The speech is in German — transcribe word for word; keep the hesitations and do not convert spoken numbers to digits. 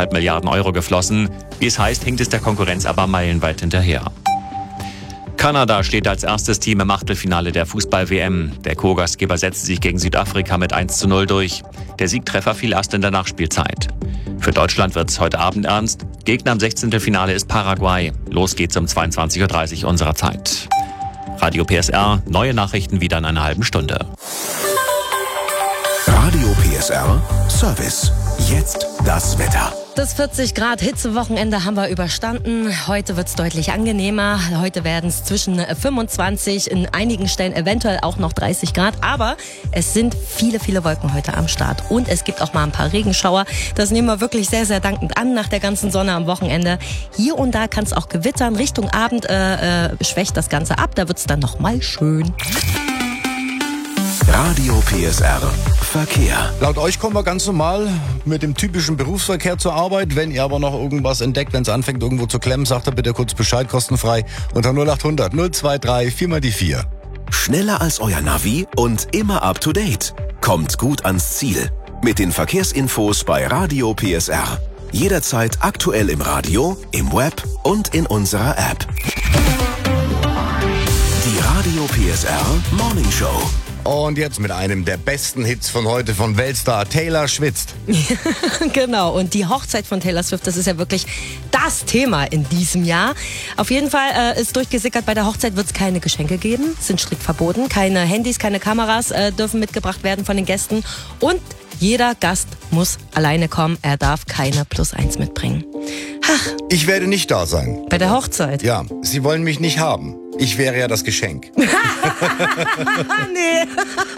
zweieinhalb Milliarden Euro geflossen. Wie es heißt, hinkt es der Konkurrenz aber meilenweit hinterher. Kanada steht als erstes Team im Achtelfinale der Fußball-W M. Der Co-Gastgeber setzte sich gegen Südafrika mit eins zu null durch. Der Siegtreffer fiel erst in der Nachspielzeit. Für Deutschland wird es heute Abend ernst. Gegner im Sechzehntelfinale ist Paraguay. Los geht's um zweiundzwanzig Uhr dreißig unserer Zeit. Radio P S R, neue Nachrichten wieder in einer halben Stunde. Radio P S R Service. Jetzt das Wetter. Das vierzig Grad Hitzewochenende haben wir überstanden. Heute wird es deutlich angenehmer. Heute werden es zwischen fünfundzwanzig, in einigen Stellen eventuell auch noch dreißig Grad. Aber es sind viele, viele Wolken heute am Start. Und es gibt auch mal ein paar Regenschauer. Das nehmen wir wirklich sehr, sehr dankend an nach der ganzen Sonne am Wochenende. Hier und da kann es auch gewittern. Richtung Abend äh, äh, schwächt das Ganze ab. Da wird es dann nochmal schön. Radio P S R Verkehr. Laut euch kommen wir ganz normal mit dem typischen Berufsverkehr zur Arbeit. Wenn ihr aber noch irgendwas entdeckt, wenn es anfängt irgendwo zu klemmen, sagt ihr bitte kurz Bescheid, kostenfrei unter null acht hundert null zwei drei vier mal die vier. Schneller als euer Navi und immer up to date. Kommt gut ans Ziel. Mit den Verkehrsinfos bei Radio P S R. Jederzeit aktuell im Radio, im Web und in unserer App. Die Radio P S R Morning Show. Und jetzt mit einem der besten Hits von heute von Weltstar Taylor schwitzt. Genau, und die Hochzeit von Taylor Swift, das ist ja wirklich das Thema in diesem Jahr. Auf jeden Fall äh, ist durchgesickert, bei der Hochzeit wird es keine Geschenke geben, sind strikt verboten. Keine Handys, keine Kameras äh, dürfen mitgebracht werden von den Gästen. Und jeder Gast muss alleine kommen, er darf keine Plus eins mitbringen. Ach, Ich werde nicht da sein. bei der Hochzeit. Ja, sie wollen mich nicht haben. Ich wäre ja das Geschenk. Nee.